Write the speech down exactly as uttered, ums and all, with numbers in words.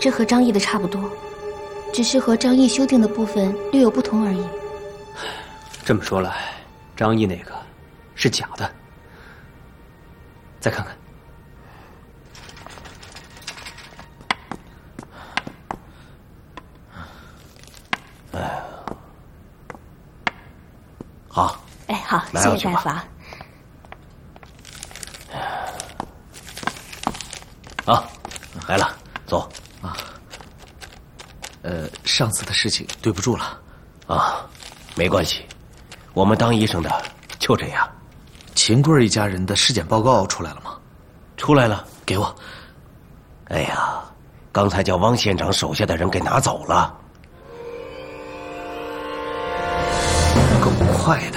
这和张毅的差不多，只是和张毅修订的部分略有不同而已。 这么说来，张毅那个是假的。再看看。 哎，好。 哎，好，谢谢大夫。 啊，来了，走啊。呃，上次的事情对不住了。 啊，没关系，我们当医生的就这样。 秦贵一家人的尸检报告出来了吗？ 出来了， 给我。 哎呀，刚才叫汪县长手下的人给拿走了。 够快的。